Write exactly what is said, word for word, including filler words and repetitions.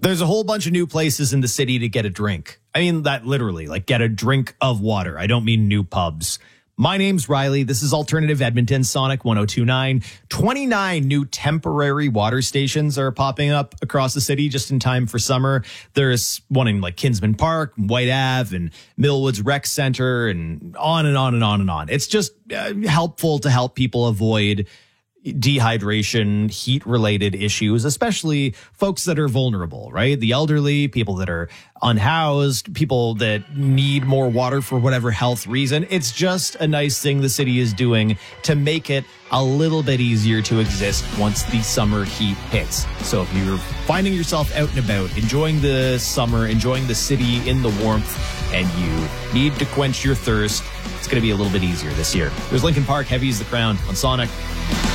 There's a whole bunch of new places in the city to get a drink. I mean that literally, like get a drink of water. I don't mean new pubs. My name's Riley. This is Alternative Edmonton, Sonic one oh two point nine. twenty-nine new temporary water stations are popping up across the city just in time for summer. There's one in like Kinsman Park, White Ave, and Millwoods Rec Center, and on and on and on and on. It's just uh, helpful to help people avoid dehydration, heat-related issues, especially folks that are vulnerable, right? The elderly, people that are unhoused, people that need more water for whatever health reason. It's just a nice thing the city is doing to make it a little bit easier to exist once the summer heat hits. So if you're finding yourself out and about, enjoying the summer, enjoying the city in the warmth, and you need to quench your thirst, it's going to be a little bit easier this year. There's Linkin Park, Heavy is the Crown on Sonic.